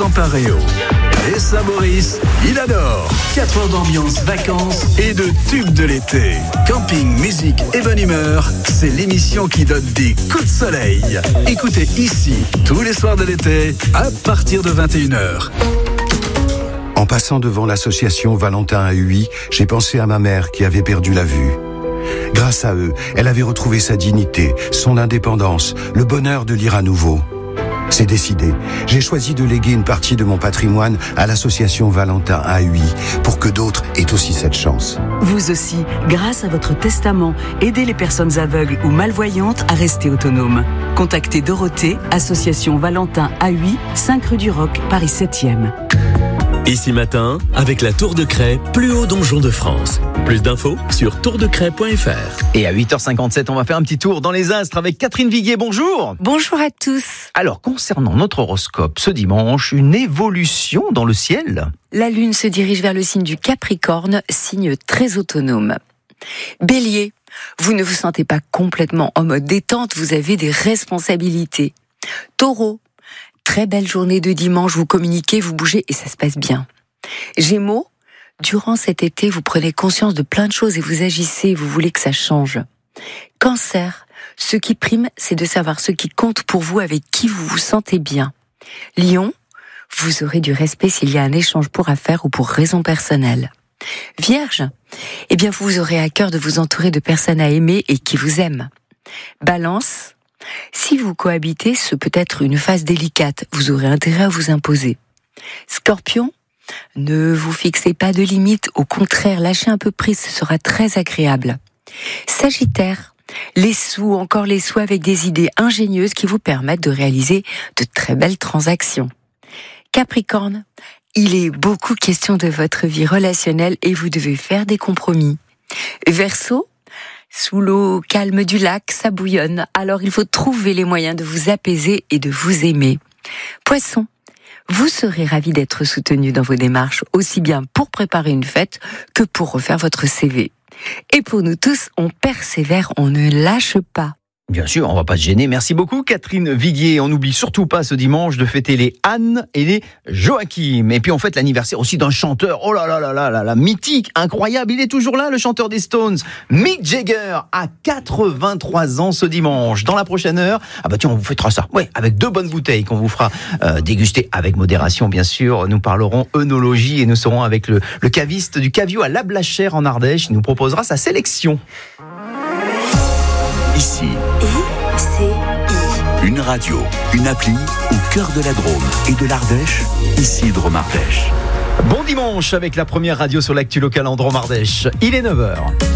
en Paréo. Et ça, Boris, il adore. 4 heures d'ambiance, vacances et de tubes de l'été. Camping, musique et bonne humeur, c'est l'émission qui donne des coups de soleil. Écoutez ici, tous les soirs de l'été, à partir de 21h. En passant devant l'association Valentin à Huy, j'ai pensé à ma mère qui avait perdu la vue. Grâce à eux, elle avait retrouvé sa dignité, son indépendance, le bonheur de lire à nouveau. C'est décidé. J'ai choisi de léguer une partie de mon patrimoine à l'association Valentin à Huy pour que d'autres aient aussi cette chance. Vous aussi, grâce à votre testament, aidez les personnes aveugles ou malvoyantes à rester autonomes. Contactez Dorothée, association Valentin à Huy, 5 rue du Roc, Paris 7e. Ici matin, avec la Tour de Craie, plus haut donjon de France. Plus d'infos sur tourdecraie.fr. Et à 8h57, on va faire un petit tour dans les astres avec Catherine Viguier. Bonjour. Bonjour à tous. Alors, concernant notre horoscope, ce dimanche, une évolution dans le ciel. La Lune se dirige vers le signe du Capricorne, signe très autonome. Bélier, vous ne vous sentez pas complètement en mode détente, vous avez des responsabilités. Taureau, très belle journée de dimanche, vous communiquez, vous bougez et ça se passe bien. Gémeaux, durant cet été, vous prenez conscience de plein de choses et vous agissez, vous voulez que ça change. Cancer, ce qui prime, c'est de savoir ce qui compte pour vous, avec qui vous vous sentez bien. Lion, vous aurez du respect s'il y a un échange pour affaires ou pour raison personnelle. Vierge, eh bien vous aurez à cœur de vous entourer de personnes à aimer et qui vous aiment. Balance, si vous cohabitez, ce peut être une phase délicate, vous aurez intérêt à vous imposer. Scorpion, ne vous fixez pas de limites, au contraire, lâchez un peu prise, ce sera très agréable. Sagittaire, les sous avec des idées ingénieuses qui vous permettent de réaliser de très belles transactions. Capricorne, il est beaucoup question de votre vie relationnelle et vous devez faire des compromis. Verseau, sous l'eau calme du lac, ça bouillonne, alors il faut trouver les moyens de vous apaiser et de vous aimer. Poisson, vous serez ravi d'être soutenu dans vos démarches, aussi bien pour préparer une fête que pour refaire votre CV. Et pour nous tous, on persévère, on ne lâche pas. Bien sûr, on va pas se gêner. Merci beaucoup Catherine Viguier. On n'oublie surtout pas ce dimanche de fêter les Anne et les Joachim. Et puis on fête l'anniversaire aussi d'un chanteur, oh là là là là là là, mythique, incroyable. Il est toujours là, le chanteur des Stones, Mick Jagger, à 83 ans ce dimanche. Dans la prochaine heure, tiens, on vous fêtera ça. Ouais, avec 2 bonnes bouteilles qu'on vous fera déguster avec modération, bien sûr. Nous parlerons œnologie et nous serons avec le caviste du Cavio à La Blachère en Ardèche. Il nous proposera sa sélection. Ici, une radio, une appli au cœur de la Drôme et de l'Ardèche, ici Drôme Ardèche. Bon dimanche avec la première radio sur l'actu locale en Drôme Ardèche. Il est 9h.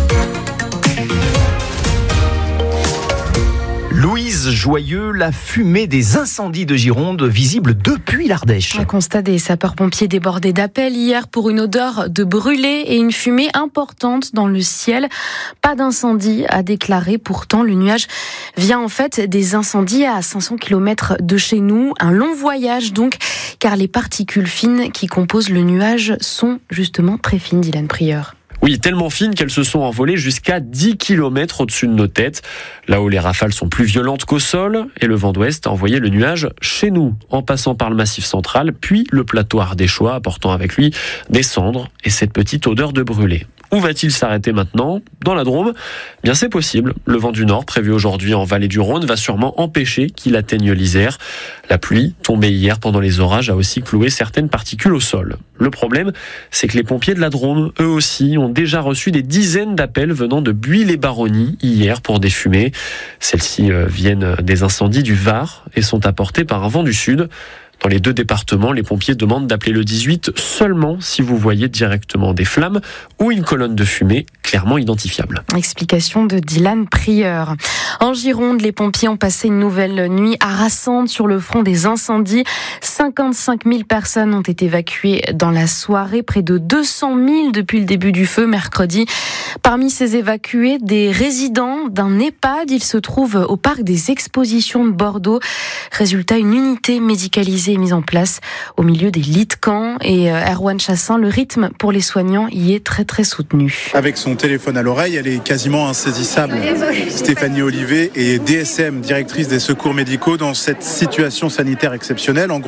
Louise Joyeux, la fumée des incendies de Gironde visible depuis l'Ardèche. Un constat des sapeurs-pompiers débordés d'appels hier pour une odeur de brûlé et une fumée importante dans le ciel. Pas d'incendie à déclarer, pourtant le nuage vient en fait des incendies à 500 km de chez nous. Un long voyage donc, car les particules fines qui composent le nuage sont justement très fines, Dylan Prieur. Oui, tellement fines qu'elles se sont envolées jusqu'à 10 km au-dessus de nos têtes, là où les rafales sont plus violentes qu'au sol, et le vent d'ouest a envoyé le nuage chez nous, en passant par le massif central, puis le plateau ardéchois, apportant avec lui des cendres et cette petite odeur de brûlé. Où va-t-il s'arrêter maintenant ? Dans la Drôme ? Bien, c'est possible. Le vent du nord, prévu aujourd'hui en vallée du Rhône, va sûrement empêcher qu'il atteigne l'Isère. La pluie, tombée hier pendant les orages, a aussi cloué certaines particules au sol. Le problème, c'est que les pompiers de la Drôme, eux aussi, ont déjà reçu des dizaines d'appels venant de Buis-les-Baronnies hier pour des fumées. Celles-ci viennent des incendies du Var et sont apportées par un vent du sud. Dans les 2 départements, les pompiers demandent d'appeler le 18 seulement si vous voyez directement des flammes ou une colonne de fumée clairement identifiable. Explication de Dylan Prieur. En Gironde, les pompiers ont passé une nouvelle nuit harassante sur le front des incendies. 55 000 personnes ont été évacuées dans la soirée, près de 200 000 depuis le début du feu mercredi. Parmi ces évacués, des résidents d'un EHPAD. Ils se trouvent au parc des expositions de Bordeaux. Résultat, une unité médicalisée est mise en place au milieu des lits de camp. Et Erwan Chassin, le rythme pour les soignants y est très très soutenu. Avec son téléphone à l'oreille, elle est quasiment insaisissable. Stéphanie Olivet est DSM, directrice des secours médicaux, dans cette situation sanitaire exceptionnelle.